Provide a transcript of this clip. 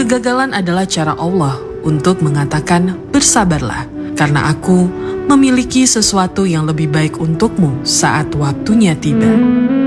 Kegagalan adalah cara Allah untuk mengatakan bersabarlah, karena aku memiliki sesuatu yang lebih baik untukmu saat waktunya tiba.